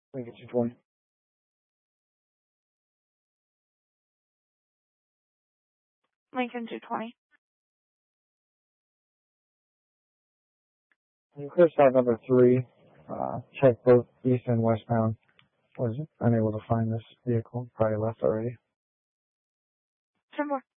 Lincoln 220. Lincoln 220. You clear stop number 3. Check both east and westbound. Was unable to find this vehicle. Probably left already. 10 more.